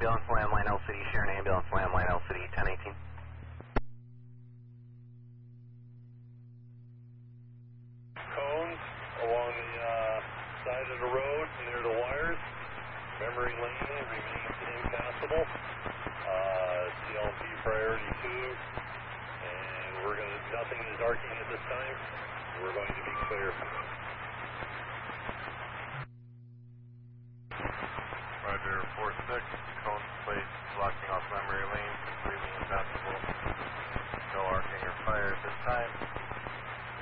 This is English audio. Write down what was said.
ambulance, landline LCD, Sharon ambulance, landline LCD, 1018. Cones along the side of the road near the wires. Memory lane remains impassable. CLP priority 2. And nothing is arcing at this time. We're going to be clear. Roger, 4-6, cone plate blocking off memory lane, completely impassable. No arcing or fire at this time.